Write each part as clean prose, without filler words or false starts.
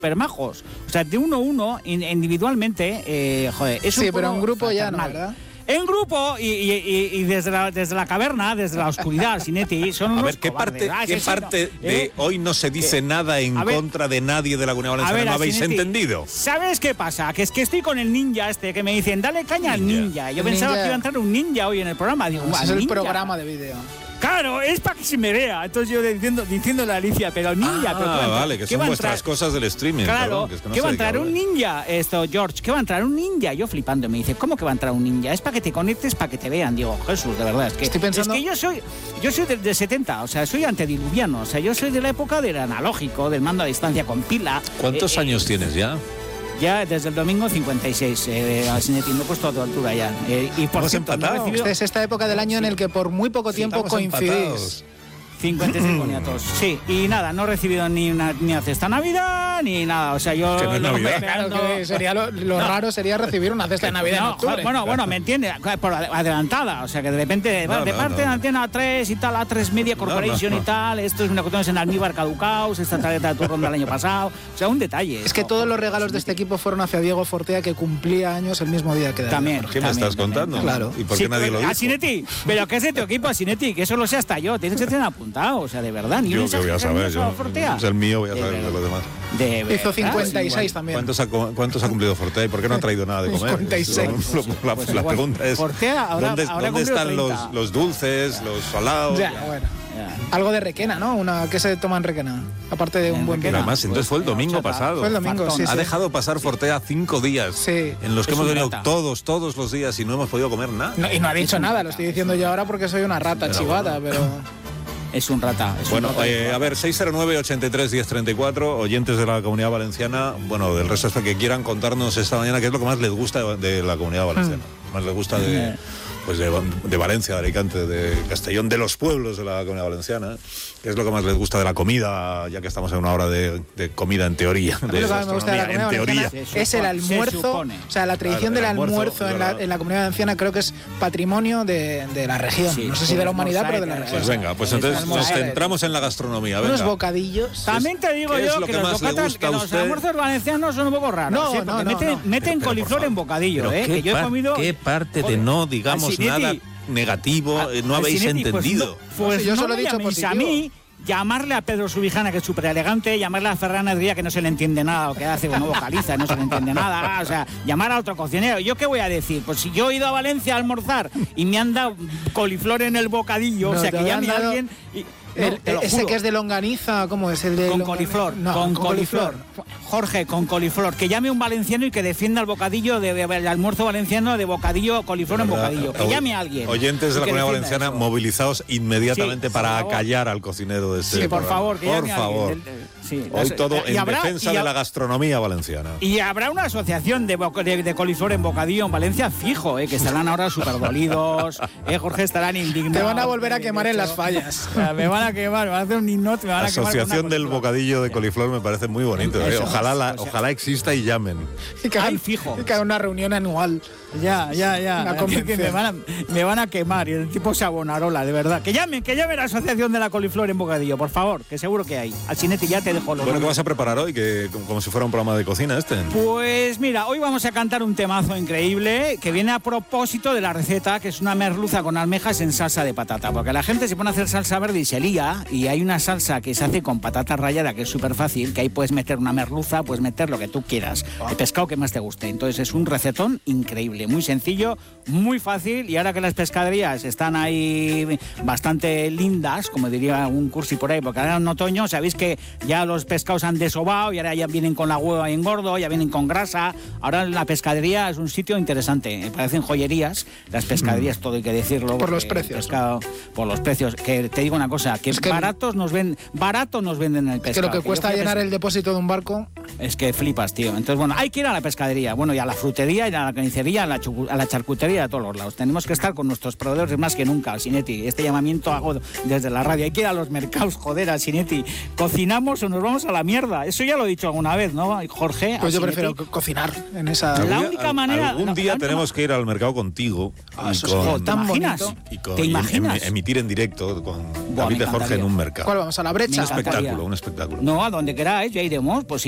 majos. O sea, de uno a uno, individualmente, joder, es un Sí, pero en grupo ya no, fraternal. ¿verdad? En grupo y desde la caverna, desde la oscuridad, Sinetti, son unos A ver, ¿qué cobardes. parte de hoy no se dice nada en contra de nadie de la Comunidad Valenciana? ¿No habéis Sinetti, entendido? ¿Sabes qué pasa? Que es que estoy con el ninja que me dicen, dale caña al ninja. Yo El pensaba ninja. que iba a entrar un ninja hoy en el programa. Digo, Ese es el ninja. programa de vídeo. Claro, es para que se me vea. Entonces yo diciéndole a Alicia, pero ninja. Pero Vale, que ¿qué son va a vuestras entrar? cosas del streaming. Claro, perdón, que es que no ¿qué sé va a de qué entrar un habláis. ninja? George, ¿qué va a entrar un ninja? Yo flipando, me dice, ¿cómo que va a entrar un ninja? Es para que te conectes, para que te vean. Digo, Jesús, de verdad, es que, Estoy pensando- es que yo soy de 70, o sea, soy antediluviano, o sea, yo soy de la época del analógico, del mando a distancia con pila. ¿Cuántos años tienes ya? Ya desde el domingo 56, al Sinetti, me he puesto a tu altura ya. Y por Hemos cierto, no he empatado. recibido Esta es esta época del año en el que por muy poco tiempo Estamos coincidís. empatados. 55 nietos. Sí, y nada, no he recibido ni una cesta Navidad, ni nada. O sea, yo... Que no es lo Navidad. Claro que sería lo No. raro sería recibir una cesta de Navidad en No, octubre. bueno, me entiende, por adelantada, o sea que de repente, de parte de Antena 3 y tal, A3 Media Corporation no. y tal, esto es una cuestión en almíbar caducaos, esta tarjeta de turrón del año pasado, o sea, un detalle. Es que todos los regalos de este equipo fueron hacia Diego Fortea, que cumplía años el mismo día que David. También. ¿Qué me estás contando? Claro. ¿Y por qué nadie lo dijo? A Sinetti, pero ¿qué es de tu equipo, a Sinetti? Que eso lo sé hasta yo, tienes que tener apuntado, o sea, de verdad. Ni Yo un que voy a mensaje saber, a Fortea. es el mío, voy a De saber de verdad. los demás. De verdad. Hizo 56 también. ¿Cuántos ha cumplido Fortea y por qué no ha traído nada de comer? 56. La Pues la igual, pregunta es, Fortea ahora ¿dónde cumplido están 30? los dulces, los salados? Ya, bueno. Algo de Requena, ¿no? ¿Qué se toma en Requena? Aparte de un buen Pero vino. además, entonces fue el domingo pasado. Fue el domingo, sí, Ha sí. dejado pasar Fortea 5 días Sí. en los que Es hemos un venido rata. todos los días y no hemos podido comer nada. No, y no ha dicho nada, lo estoy diciendo yo ahora porque soy una rata Pero chivada, pero... Es un rata. Bueno, a ver, 609-83-1034, oyentes de la Comunidad Valenciana, bueno, del resto hasta que quieran contarnos esta mañana qué es lo que más les gusta de la Comunidad Valenciana. Más les gusta de Valencia, de Alicante, de Castellón, de los pueblos de la Comunidad Valenciana. ¿Qué es lo que más les gusta de la comida, ya que estamos en una hora de comida en teoría? A mí lo que más me gusta de la gastronomía, Comunidad en Valenciana teoría. es el almuerzo. supone. O sea, la tradición Claro, del el almuerzo, almuerzo es verdad. en la Comunidad Valenciana creo que es patrimonio de la región. Sí, no sé si de la humanidad, pero de la pues región. Pues venga, pues Es entonces nos almuerzo. centramos en la gastronomía. Unos Venga. bocadillos. También te digo ¿Qué es yo lo que que los más le bocatas, gusta que a los usted? almuerzos valencianos son un poco raros. No, ¿eh? Porque no, meten, no. meten Pero, coliflor por favor. en bocadillo, Pero que yo he comido... ¿Qué parte de Joder, no digamos al Sinetti, nada negativo no al habéis Sinetti, entendido? Pues yo no solo he me dicho llaméis positivo. a mí, llamarle a Pedro Subijana, que es súper elegante, llamarle a Ferran Adrià, que no se le entiende nada lo que hace, bueno, vocaliza, no se le entiende nada, o sea, llamar a otro cocinero. ¿Yo qué voy a decir? Pues si yo he ido a Valencia a almorzar y me han dado coliflor en el bocadillo, No, o sea, te que habían llame a dado alguien... Te lo Ese juro. que es de longaniza, ¿cómo es? El de Con longaniza? coliflor, No, con coliflor. Jorge, con coliflor. Que llame un valenciano y que defienda el bocadillo, el almuerzo valenciano de bocadillo, coliflor en bocadillo. Que llame a alguien. Oyentes de la y que Comunidad defienda Valenciana, eso. movilizados inmediatamente Sí, para por favor. acallar al cocinero de este Sí, por programa. favor, que Por llame a favor. alguien. Sí, Hoy todo y en habrá- defensa y de hab- la gastronomía valenciana. Y habrá una asociación de coliflor en bocadillo en Valencia fijo, que estarán ahora súper dolidos, Jorge, estarán indignados. Te van a volver a quemar en las fallas. O sea, me van a quemar, me van a hacer un hinote, me van a quemar. con Asociación una del coliflor. bocadillo de coliflor me parece muy bonito. Eso, Ojalá, o sea- ojalá exista y llamen. Y que hagan, Ay, fijo. y que hagan una reunión anual. Ya. Una Que convención. me van a quemar. Y el tipo Sabonarola, de verdad. Que llamen a la asociación de la coliflor en bocadillo, por favor, que seguro que hay. Al Sinetti ya te dejo los Bueno, ¿qué nombres. vas a preparar hoy? Que como si fuera un programa de cocina este. Pues mira, hoy vamos a cantar un temazo increíble que viene a propósito de la receta, que es una merluza con almejas en salsa de patata. Porque la gente se pone a hacer salsa verde y se lía, y hay una salsa que se hace con patata rallada, que es súper fácil, que ahí puedes meter una merluza, puedes meter lo que tú quieras, el pescado que más te guste. Entonces es un recetón increíble, muy sencillo, muy fácil, y ahora que las pescaderías están ahí bastante lindas, como diría un cursi por ahí, porque ahora en otoño sabéis que ya los pescados han desobado y ahora ya vienen con la hueva en gordo, ya vienen con grasa. Ahora la pescadería es un sitio interesante, me parecen joyerías, las pescaderías, todo hay que decirlo. Por porque los precios. el pescado, por los precios, que te digo una cosa, que, Es que- barato nos venden el pescado. Que lo que yo cuesta fui a llenar el depósito de un barco. Es que flipas, tío. Entonces, bueno, hay que ir a la pescadería, bueno, y a la frutería, y a la carnicería, a la charcutería, a todos los lados. Tenemos que estar con nuestros proveedores más que nunca, Sinetti. Este llamamiento hago desde la radio. Hay que ir a los mercados, joder, al Sinetti. ¿Cocinamos o nos vamos a la mierda? Eso ya lo he dicho alguna vez, ¿no, Jorge? Pues yo Al prefiero Sinetti. cocinar en esa... La única manera- Algún no, día la única tenemos que ir al mercado contigo y eso es con, tan imaginas? bonito. y con- ¿Te y imaginas? emitir en directo con Buah, David me de Jorge en encantaría. un mercado. ¿Cuál vamos? ¿A la brecha? Un Me encantaría. espectáculo, un espectáculo. No, a donde queráis, ya iremos. Pues si aquí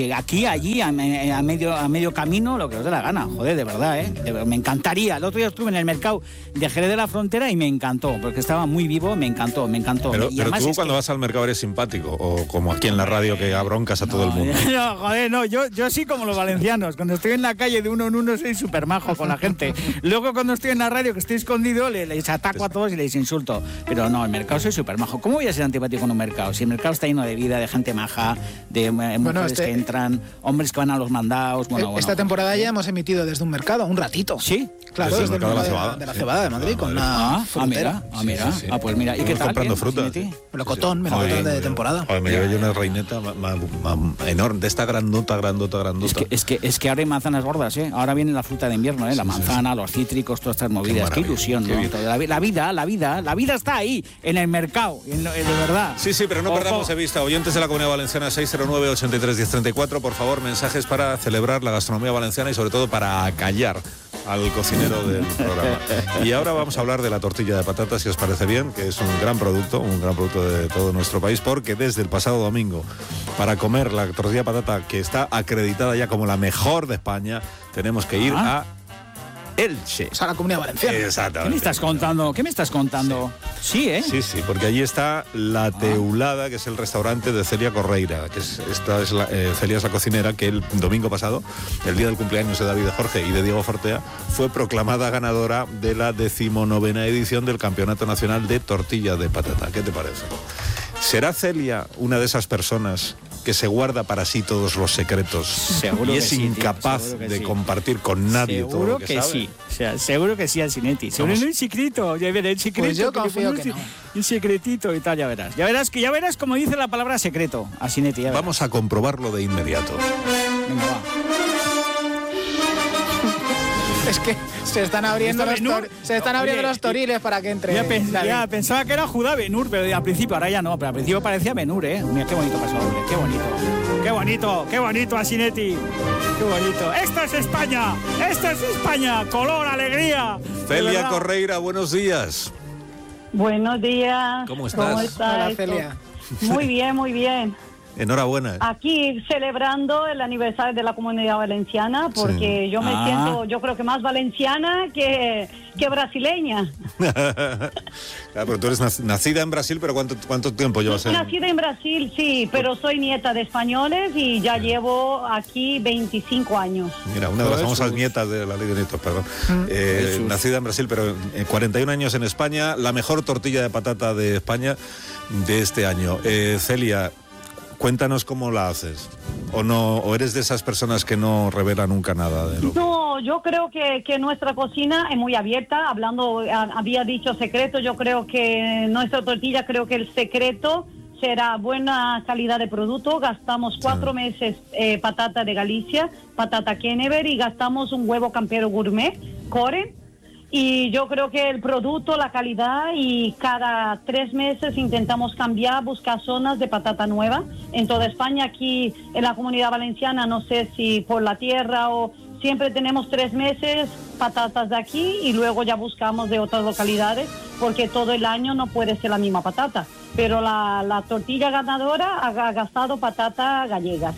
allí, a medio camino, lo que os dé la gana. Joder, de verdad, me encantaría. El otro día estuve en el mercado de Jerez de la Frontera y me encantó, porque estaba muy vivo, me encantó. Pero tú cuando vas al mercado eres simpático, o como aquí en la radio que abroncas a todo el mundo. No, joder, no, yo sí como los valencianos. Cuando estoy en la calle de uno en uno soy súper majo con la gente. Luego cuando estoy en la radio, que estoy escondido, les ataco a todos y les insulto. Pero no, el mercado soy súper majo. ¿Cómo voy a ser antipático en un mercado? Si el mercado está lleno de vida, de gente maja, de mujeres que entran, hombres que van a los mandados. Esta temporada ya hemos emitido desde un mercado, un ratito. ¿Sí? Claro, desde el mercado de la Cebada de Madrid, con una frutera. Mira. Sí. Pues mira, ¿y qué tal? Comprando frutas. Melocotón de temporada. Me llevé yo una reineta enorme, de esta grandota. Es que ahora hay manzanas gordas, ¿eh? Ahora viene la fruta de invierno, ¿eh? La manzana, los cítricos, todas estas movidas. Qué ilusión, ¿no? La vida está ahí, en el mercado, de verdad. Sí, pero no perdamos de vista. Oyentes de la Comunidad Valenciana, 609-83-1034, por favor, mensajes para celebrar la gastronomía valenciana y sobre todo para acallar al cocinero del programa. Y ahora vamos a hablar de la tortilla de patatas, si os parece bien, que es un gran producto de todo nuestro país, porque desde el pasado domingo, para comer la tortilla de patata, que está acreditada ya como la mejor de España, tenemos que ir a Elche. O sea, la Comunidad Valenciana. Exactamente. ¿Qué me estás contando? Sí, ¿eh? Sí, porque allí está La Teulada, que es el restaurante de Celia Correira, Celia es la cocinera que el domingo pasado, el día del cumpleaños de David Jorge y de Diego Fortea, fue proclamada ganadora de la 19ª edición del Campeonato Nacional de Tortilla de Patata. ¿Qué te parece? ¿Será Celia una de esas personas que se guarda para sí todos los secretos seguro y es incapaz de compartir con nadie todo lo que sabe? Sí. O sea, seguro que sí, Asinetti. Seguro no es secreto, ya verás, el secreto. Pues yo confío que no. Un secretito y tal, ya verás. Ya verás como dice la palabra secreto, Asinetti. Vamos a comprobarlo de inmediato. Venga, va. Es que se están abriendo los toriles para que entre. Ya pensaba que era Judá Ben-Hur, pero al principio, ahora ya no, pero al principio parecía Ben-Hur, ¿eh? Mira qué bonito pasó, hombre, qué bonito, Asinetti. Qué bonito. ¡Esta es España! ¡Color, alegría! Celia Correira, buenos días. Buenos días. ¿Cómo estás? Hola, Celia. Muy bien. Enhorabuena. Aquí celebrando el aniversario de la Comunidad Valenciana, porque yo me siento, yo creo que más valenciana que brasileña. Claro, pero tú eres nacida en Brasil, pero ¿cuánto tiempo llevas en...? Nacida en Brasil, sí, pero soy nieta de españoles y ya llevo aquí 25 años. Mira, una de las famosas nietas de la ley de nietos, perdón. Nacida en Brasil, pero 41 años en España, la mejor tortilla de patata de España de este año. Celia, cuéntanos cómo la haces. ¿O eres de esas personas que no revelan nunca nada de lo que... No, yo creo que nuestra cocina es muy abierta. Había dicho secreto, yo creo que nuestra tortilla, creo que el secreto será buena calidad de producto. Gastamos 4 meses patata de Galicia, patata Kennever, y gastamos un huevo campero gourmet, Core. Y yo creo que el producto, la calidad, y cada 3 meses intentamos cambiar, buscar zonas de patata nueva. En toda España, aquí en la Comunidad Valenciana, no sé si por la tierra o siempre tenemos 3 meses patatas de aquí y luego ya buscamos de otras localidades, porque todo el año no puede ser la misma patata. Pero la tortilla ganadora ha gastado patata gallegas.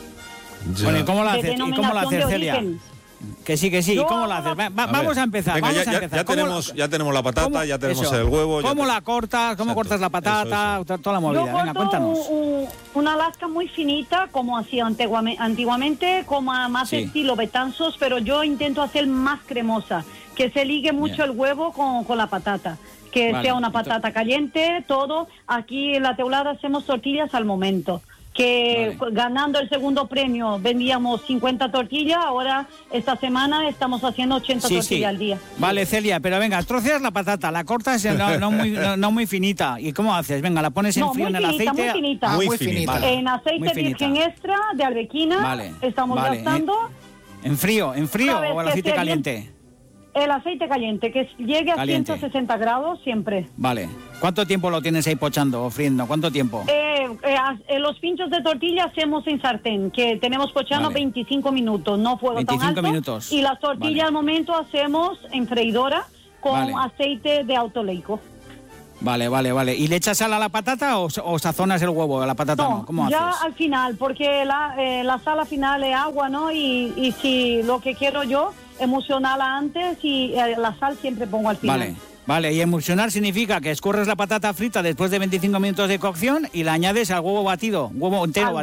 Bueno, ¿y cómo la haces, Celia? Origen. Que sí. ¿Y cómo la haces? Vamos a empezar. Venga, vamos a empezar. Ya tenemos la patata, ya tenemos el huevo. ¿Cómo la cortas? ¿Cómo cortas la patata? Toda la movida. Yo Venga, cuéntanos. Una lasca muy finita, como hacía antiguamente, como más estilo Betanzos, pero yo intento hacer más cremosa, que se ligue mucho el huevo con la patata. Que sea una patata caliente, todo. Aquí en La Teulada hacemos tortillas al momento. Ganando el segundo premio vendíamos 50 tortillas, ahora esta semana estamos haciendo 80 tortillas al día. Vale, Celia, pero venga, troceas la patata, la cortas no muy finita. ¿Y cómo haces? Venga, la pones en frío en el aceite. Muy finita. Vale. En aceite virgen extra de Arbequina estamos gastando. ¿En frío o el aceite caliente? El aceite caliente, que llegue a 160 grados siempre. Vale. ¿Cuánto tiempo lo tienes ahí pochando o friendo? ¿Cuánto tiempo? Los pinchos de tortilla hacemos en sartén, que tenemos pochando 25 minutos, no fuego tan alto. 25 minutos. Y las tortillas al momento hacemos en freidora con aceite de autoleico. Vale. ¿Y le echas sal a la patata o sazonas el huevo a la patata? No, ¿cómo ya haces? al final, porque la sal al final es agua, ¿no? Y si lo que quiero yo, emulsionarla antes y la sal siempre pongo al final. Vale, y emulsionar significa que escurres la patata frita después de 25 minutos de cocción y la añades al huevo batido, huevo entero batido.